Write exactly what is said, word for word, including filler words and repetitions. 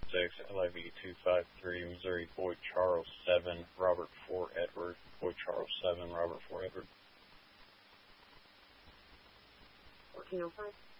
six, L I V two five three, Missouri Boyd Charles seven, Robert four Edward, Boyd Charles seven, Robert four Edward. fourteen oh five.